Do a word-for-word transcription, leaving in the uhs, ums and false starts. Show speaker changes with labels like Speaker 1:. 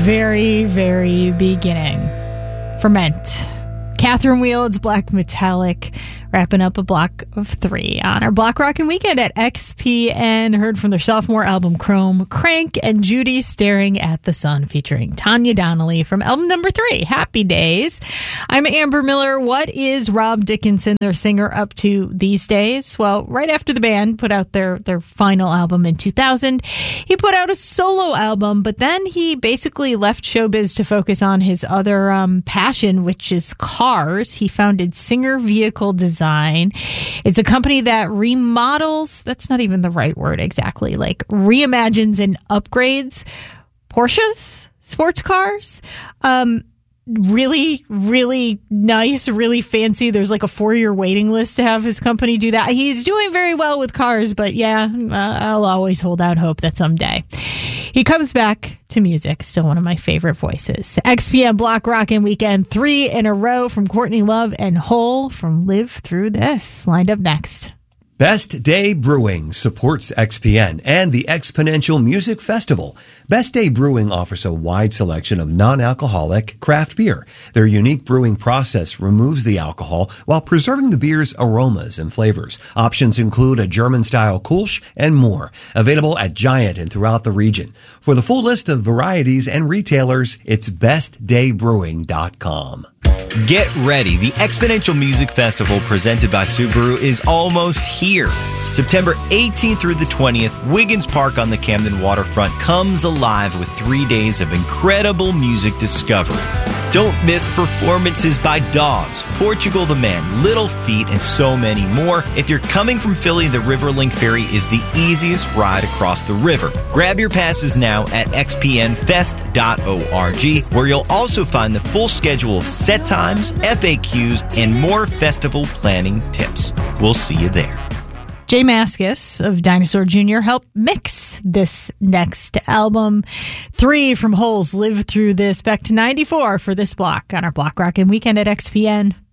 Speaker 1: very, very beginning. Ferment. Catherine Wheeld's Black Metallic, wrapping up a block of three on our Block Rockin' Weekend at X P N. Heard from their sophomore album, Chrome, Crank, and Judy Staring at the Sun, featuring Tanya Donnelly from album number three, Happy Days. I'm Amber Miller. What is Rob Dickinson, their singer, up to these days? Well, right after the band put out their, their final album in two thousand, he put out a solo album, but then he basically left showbiz to focus on his other um, passion, which is cars. He founded Singer Vehicle Design. It's a company that remodels, that's not even the right word exactly, like reimagines and upgrades Porsches, sports cars. Um, really, really nice, really fancy. There's like a four-year waiting list to have his company do that. He's doing very well with cars, but yeah, uh, I'll always hold out hope that someday he comes back to music. Still one of my favorite voices. X P M Block Rockin' Weekend, three in a row from Courtney Love and Hole from Live Through This. Lined up next.
Speaker 2: Best Day Brewing supports X P N and the Exponential Music Festival. Best Day Brewing offers a wide selection of non-alcoholic craft beer. Their unique brewing process removes the alcohol while preserving the beer's aromas and flavors. Options include a German-style Kolsch and more. Available at Giant and throughout the region. For the full list of varieties and retailers, it's best day brewing dot com.
Speaker 3: Get ready. The Exponential Music Festival presented by Subaru is almost here. September eighteenth through the twentieth, Wiggins Park on the Camden waterfront comes alive with three days of incredible music discovery. Don't miss performances by Dogs, Portugal the Man, Little Feat, and so many more. If you're coming from Philly, the Riverlink Ferry is the easiest ride across the river. Grab your passes now at x p n fest dot org, where you'll also find the full schedule of set times, F A Qs, and more festival planning tips. We'll see you there.
Speaker 1: Jay Mascis of Dinosaur Junior helped mix this next album. Three from Holes, Live Through This. Back to ninety-four for this block on our Block Rockin' Weekend at X P N.